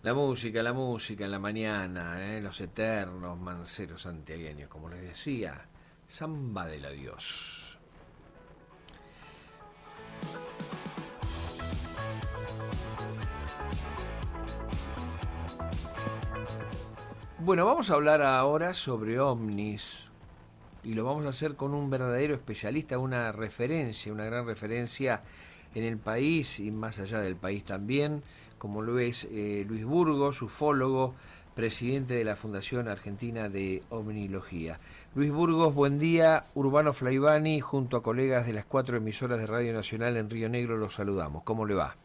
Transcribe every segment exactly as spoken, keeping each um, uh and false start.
La música, la música en la mañana, ¿eh? Los eternos manceros santiagueños, como les decía, samba del adiós. Bueno, vamos a hablar ahora sobre ovnis y lo vamos a hacer con un verdadero especialista, una referencia, una gran referencia en el país y más allá del país también, como lo es eh, Luis Burgos, ufólogo, presidente de la Fundación Argentina de Ovnilogía. Luis Burgos, buen día. Urbano Flaivani, junto a colegas de las cuatro emisoras de Radio Nacional en Río Negro, los saludamos. ¿Cómo le va?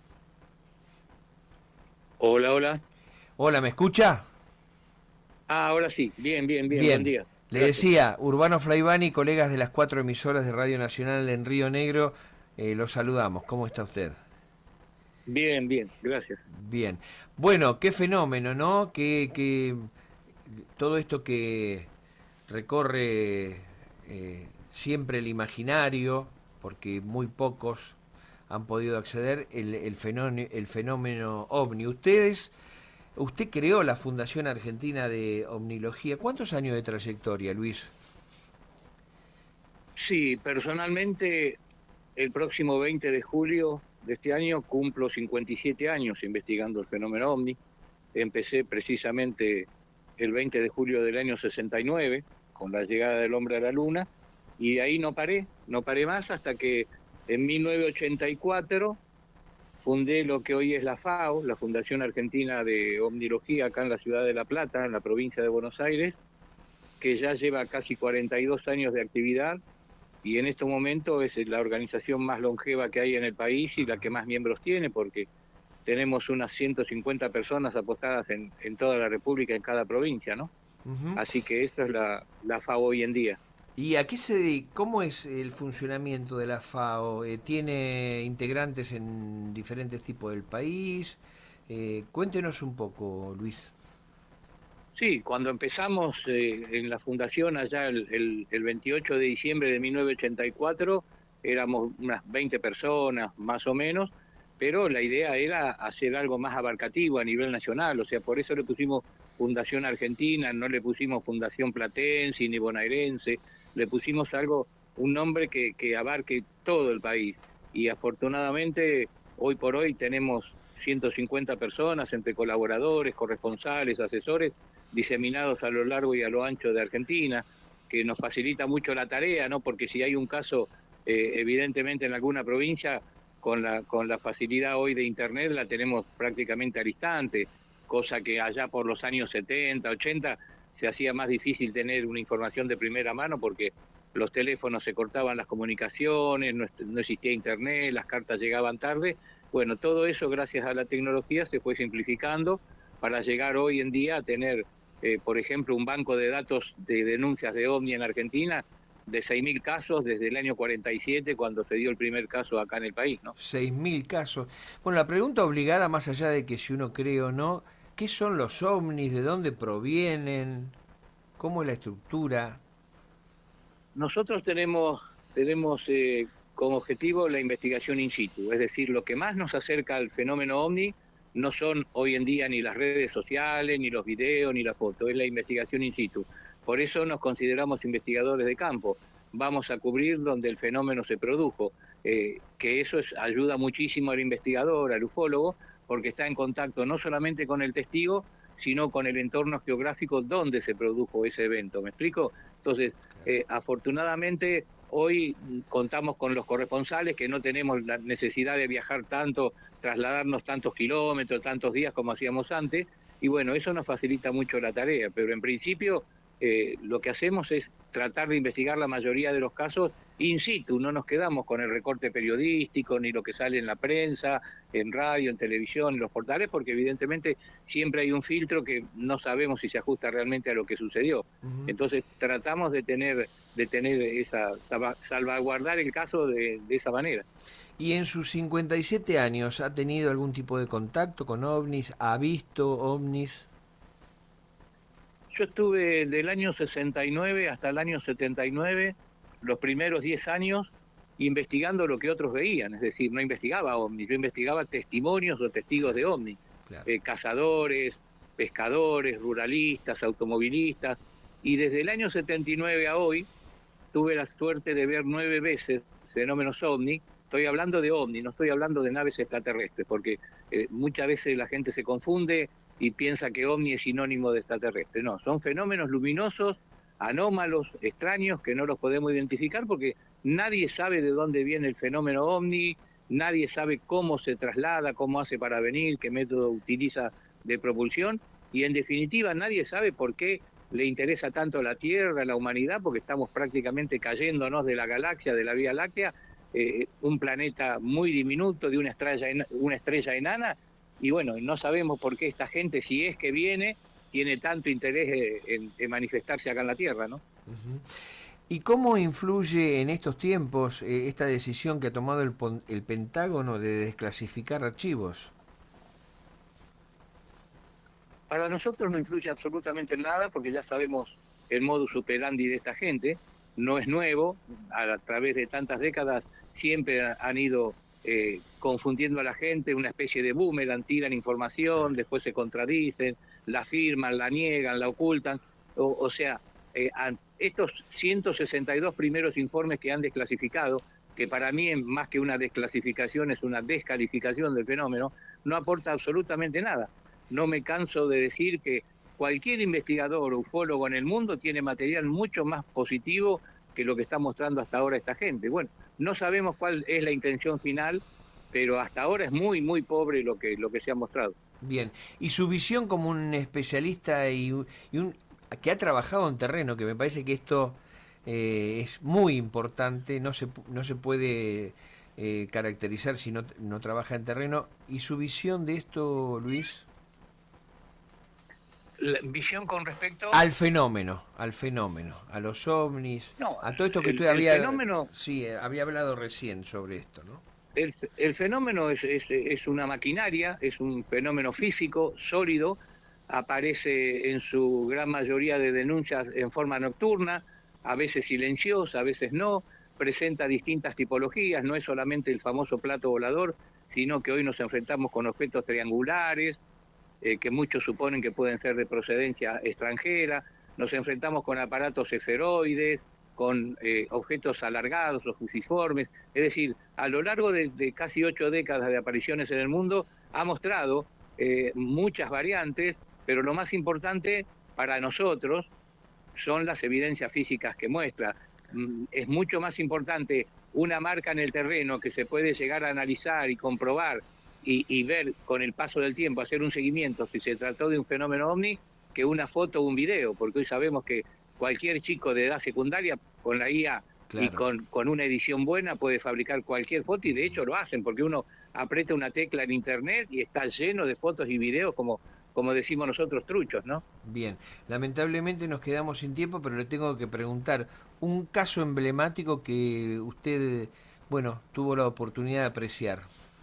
Hola, hola. Hola, ¿me escucha? Ah, ahora sí. Bien, bien, bien. Buen Bien, día. le Gracias. decía, Urbano Flaivani, colegas de las cuatro emisoras de Radio Nacional en Río Negro, eh, los saludamos. ¿Cómo está usted? Bien, bien. Gracias. Bien. Bueno, qué fenómeno, ¿no? Que, que todo esto que recorre eh, siempre el imaginario, porque muy pocos han podido acceder, el, el, fenómeno, el fenómeno ovni. Ustedes, usted creó la Fundación Argentina de Ovnilogía. ¿Cuántos años de trayectoria, Luis? Sí, personalmente, el próximo veinte de julio de este año cumplo cincuenta y siete años investigando el fenómeno OVNI. Empecé precisamente el veinte de julio del año sesenta y nueve, con la llegada del hombre a la Luna, y de ahí no paré, no paré más hasta que en mil novecientos ochenta y cuatro fundé lo que hoy es la FAO, la Fundación Argentina de Omnilogía, acá en la ciudad de La Plata, en la provincia de Buenos Aires, que ya lleva casi cuarenta y dos años de actividad y en este momento es la organización más longeva que hay en el país y la que más miembros tiene, porque tenemos unas ciento cincuenta personas apostadas en, en toda la República, en cada provincia, ¿no? Uh-huh. Así que esto es la, la FAO hoy en día. ¿Y a qué se dedica? ¿Cómo es el funcionamiento de la FAO? Eh, ¿Tiene integrantes en diferentes tipos del país? Eh, cuéntenos un poco, Luis. Sí, cuando empezamos eh, en la fundación allá el, el, el veintiocho de diciembre de mil novecientos ochenta y cuatro, éramos unas veinte personas más o menos, pero la idea era hacer algo más abarcativo a nivel nacional, o sea, por eso le pusimos Fundación Argentina, no le pusimos Fundación Platense ni Bonaerense, le pusimos algo, un nombre que, que abarque todo el país. Y afortunadamente, hoy por hoy tenemos ciento cincuenta personas entre colaboradores, corresponsales, asesores, diseminados a lo largo y a lo ancho de Argentina, que nos facilita mucho la tarea, ¿no? Porque si hay un caso, eh, evidentemente en alguna provincia, con la, con la facilidad hoy de Internet la tenemos prácticamente al instante, cosa que allá por los años setenta, ochenta, se hacía más difícil tener una información de primera mano porque los teléfonos se cortaban las comunicaciones, no, no existía Internet, las cartas llegaban tarde. Bueno, todo eso gracias a la tecnología se fue simplificando para llegar hoy en día a tener eh, por ejemplo, un banco de datos de denuncias de OVNI en Argentina de seis mil casos desde el año cuarenta y siete, cuando se dio el primer caso acá en el país, ¿no? Seis mil casos. Bueno, la pregunta obligada, más allá de que si uno cree o no, ¿qué son los ovnis? ¿De dónde provienen? ¿Cómo es la estructura? Nosotros tenemos, tenemos eh, como objetivo la investigación in situ, es decir, lo que más nos acerca al fenómeno OVNI no son hoy en día ni las redes sociales, ni los videos, ni la foto, es la investigación in situ. Por eso nos consideramos investigadores de campo. Vamos a cubrir donde el fenómeno se produjo, eh, que eso es, ayuda muchísimo al investigador, al ufólogo, porque está en contacto no solamente con el testigo, sino con el entorno geográfico donde se produjo ese evento. ¿Me explico? Entonces, eh, afortunadamente, hoy contamos con los corresponsales que no tenemos la necesidad de viajar tanto, trasladarnos tantos kilómetros, tantos días como hacíamos antes, y bueno, eso nos facilita mucho la tarea, pero en principio eh, lo que hacemos es tratar de investigar la mayoría de los casos in situ, no nos quedamos con el recorte periodístico, ni lo que sale en la prensa, en radio, en televisión, en los portales, porque evidentemente siempre hay un filtro que no sabemos si se ajusta realmente a lo que sucedió. Uh-huh. Entonces tratamos de tener, de tener esa, salvaguardar el caso de, de esa manera. ¿Y en sus cincuenta y siete años ha tenido algún tipo de contacto con ovnis? ¿Ha visto ovnis? Yo estuve del año sesenta y nueve hasta el año setenta y nueve, los primeros diez años, investigando lo que otros veían, es decir, no investigaba ovnis, yo investigaba testimonios o testigos de ovnis. claro. eh, cazadores, pescadores, ruralistas, automovilistas, y desde el año setenta y nueve a hoy tuve la suerte de ver nueve veces fenómenos ovni. Estoy hablando de ovni, no estoy hablando de naves extraterrestres, porque eh, muchas veces la gente se confunde y piensa que ovni es sinónimo de extraterrestre. No, son fenómenos luminosos, anómalos, extraños, que no los podemos identificar porque nadie sabe de dónde viene el fenómeno ovni, nadie sabe cómo se traslada, cómo hace para venir, qué método utiliza de propulsión, y en definitiva nadie sabe por qué le interesa tanto la Tierra, la humanidad, porque estamos prácticamente cayéndonos de la galaxia, de la Vía Láctea, eh, un planeta muy diminuto, de una estrella, una estrella enana, y bueno, no sabemos por qué esta gente, si es que viene, tiene tanto interés en, en manifestarse acá en la Tierra, ¿no? Uh-huh. ¿Y cómo influye en estos tiempos eh, esta decisión que ha tomado el, el Pentágono de desclasificar archivos? Para nosotros no influye absolutamente nada porque ya sabemos el modus operandi de esta gente, no es nuevo, a, a través de tantas décadas siempre han ido eh, confundiendo a la gente, una especie de boomerang, tiran información, después se contradicen, la firman, la niegan, la ocultan, o, o sea, eh, estos ciento sesenta y dos primeros informes que han desclasificado, que para mí más que una desclasificación es una descalificación del fenómeno, no aporta absolutamente nada. No me canso de decir que cualquier investigador o ufólogo en el mundo tiene material mucho más positivo que lo que está mostrando hasta ahora esta gente. Bueno, no sabemos cuál es la intención final, pero hasta ahora es muy, muy pobre lo que, lo que se ha mostrado. Bien, y su visión como un especialista y, y un que ha trabajado en terreno, que me parece que esto eh, es muy importante, no se, no se puede eh, caracterizar si no, no trabaja en terreno, y su visión de esto, Luis... La visión con respecto al fenómeno, al fenómeno, a los ovnis, no, a todo esto que el, usted había, fenómeno, sí, había hablado recién sobre esto, ¿no? El, el fenómeno es, es, es una maquinaria, es un fenómeno físico, sólido, aparece en su gran mayoría de denuncias en forma nocturna, a veces silenciosa, a veces no, presenta distintas tipologías, no es solamente el famoso plato volador, sino que hoy nos enfrentamos con objetos triangulares, eh, que muchos suponen que pueden ser de procedencia extranjera, nos enfrentamos con aparatos esferoides, con eh, objetos alargados o fusiformes, es decir, a lo largo de, de casi ocho décadas de apariciones en el mundo, ha mostrado eh, muchas variantes, pero lo más importante para nosotros son las evidencias físicas que muestra. Es mucho más importante una marca en el terreno que se puede llegar a analizar y comprobar y, y ver con el paso del tiempo, hacer un seguimiento si se trató de un fenómeno ovni, que una foto o un video, porque hoy sabemos que cualquier chico de edad secundaria con la I A claro. y con, con una edición buena puede fabricar cualquier foto, y de hecho lo hacen, porque uno aprieta una tecla en internet y está lleno de fotos y videos como, como decimos nosotros, truchos, ¿no? Bien, lamentablemente nos quedamos sin tiempo, pero le tengo que preguntar, un caso emblemático que usted, bueno, tuvo la oportunidad de apreciar.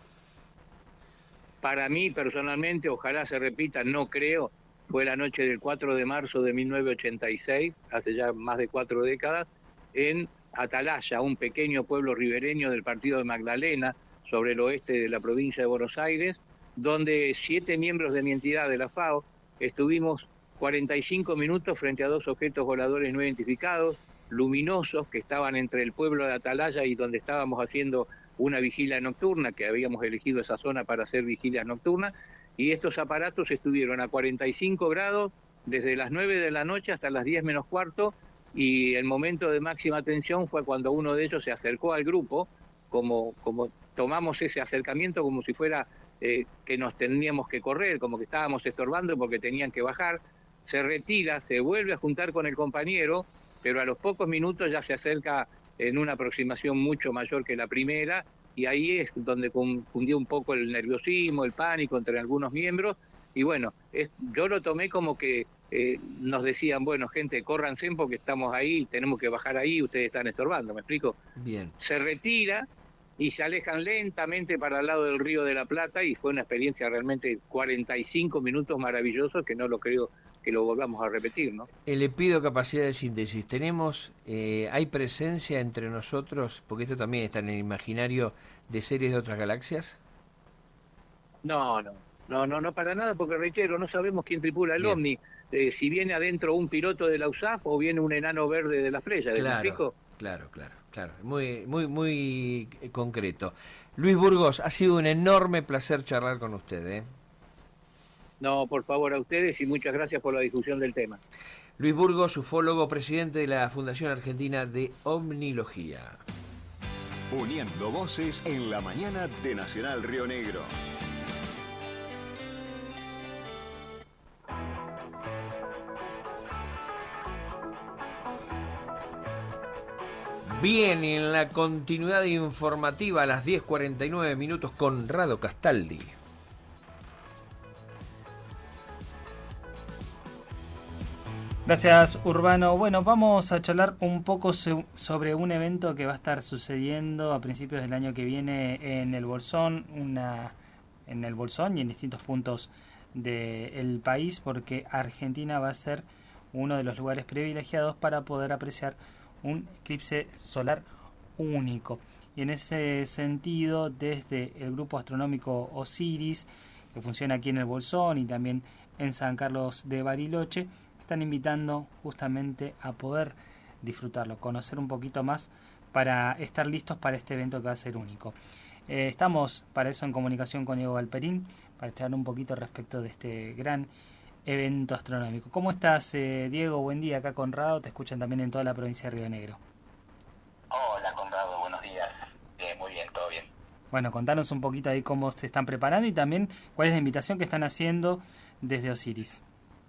Para mí, personalmente, ojalá se repita, no creo, fue la noche del cuatro de marzo de mil novecientos ochenta y seis, hace ya más de cuatro décadas, en Atalaya, un pequeño pueblo ribereño del partido de Magdalena, sobre el oeste de la provincia de Buenos Aires, donde siete miembros de mi entidad, de la FAO, estuvimos cuarenta y cinco minutos frente a dos objetos voladores no identificados, luminosos, que estaban entre el pueblo de Atalaya y donde estábamos haciendo una vigilia nocturna, que habíamos elegido esa zona para hacer vigilias nocturnas, y estos aparatos estuvieron a cuarenta y cinco grados desde las nueve de la noche hasta las diez menos cuarto, y el momento de máxima tensión fue cuando uno de ellos se acercó al grupo, como, como tomamos ese acercamiento como si fuera eh, que nos teníamos que correr, como que estábamos estorbando porque tenían que bajar, se retira, se vuelve a juntar con el compañero, pero a los pocos minutos ya se acerca en una aproximación mucho mayor que la primera, y ahí es donde confundió un poco el nerviosismo, el pánico entre algunos miembros, y bueno, es, yo lo tomé como que eh, nos decían, bueno, gente, córranse porque estamos ahí, tenemos que bajar ahí, ustedes están estorbando, ¿me explico? Bien. Se retira y se alejan lentamente para el lado del Río de la Plata, y fue una experiencia realmente cuarenta y cinco minutos maravillosos que no lo creo que lo volvamos a repetir, ¿no? Eh, le pido capacidad de síntesis. Tenemos, eh, ¿hay presencia entre nosotros, porque esto también está en el imaginario, de seres de otras galaxias? No, no. No, no, no para nada, porque reitero, no sabemos quién tripula el Bien, ovni, eh, si viene adentro un piloto de la U S A F o viene un enano verde de las Pléyades, ¿me claro, explico? claro, claro, claro. Muy, muy, muy concreto. Luis Burgos, ha sido un enorme placer charlar con usted, ¿eh? No, por favor, a ustedes y muchas gracias por la difusión del tema. Luis Burgos, ufólogo, presidente de la Fundación Argentina de Omnilogía. Uniendo voces en la mañana de Nacional Río Negro. Bien, y en la continuidad informativa a las diez cuarenta y nueve minutos, Conrado Castaldi. Gracias, Urbano. Bueno, vamos a charlar un poco sobre un evento que va a estar sucediendo a principios del año que viene en el Bolsón, una, en el Bolsón y en distintos puntos del país, porque Argentina va a ser uno de los lugares privilegiados para poder apreciar un eclipse solar único. Y en ese sentido, desde el grupo astronómico Osiris, que funciona aquí en el Bolsón y también en San Carlos de Bariloche, están invitando justamente a poder disfrutarlo, conocer un poquito más para estar listos para este evento que va a ser único. Eh, estamos para eso en comunicación con Diego Galperín, para charlar un poquito respecto de este gran evento astronómico. ¿Cómo estás, eh, Diego? Buen día, acá Conrado, te escuchan también en toda la provincia de Río Negro. Hola, Conrado, buenos días. Bien, muy bien, todo bien. Bueno, contanos un poquito ahí cómo se están preparando y también cuál es la invitación que están haciendo desde Osiris.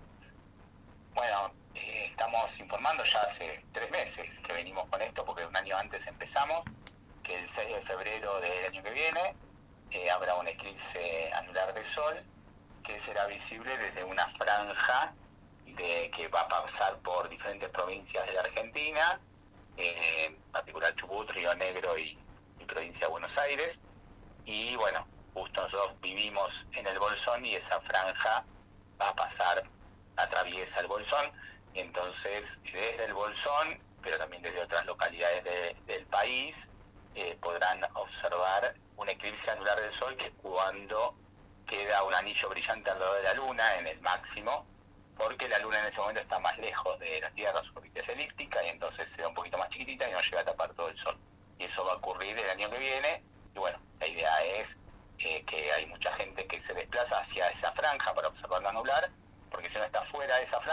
Bueno, eh, estamos informando ya hace tres meses que venimos con esto, porque un año antes empezamos, que el seis de febrero del año que viene eh, habrá un eclipse anular de sol que será visible desde una franja de que va a pasar por diferentes provincias de la Argentina, eh, en particular Chubut, Río Negro y, y provincia de Buenos Aires. Y bueno, justo nosotros vivimos en el Bolsón y esa franja va a pasar, atraviesa el Bolsón, y entonces desde el Bolsón, pero también desde otras localidades de, del país, eh, podrán observar un eclipse anular del sol, que es cuando queda un anillo brillante alrededor de la Luna en el máximo, porque la Luna en ese momento está más lejos de la Tierra, su órbita es elíptica, y entonces se ve un poquito más chiquitita y no llega a tapar todo el sol. Y eso va a ocurrir el año que viene, y bueno, la idea es eh, que hay mucha gente que se desplaza hacia esa franja para observar la anular, porque si no está fuera de esa franja,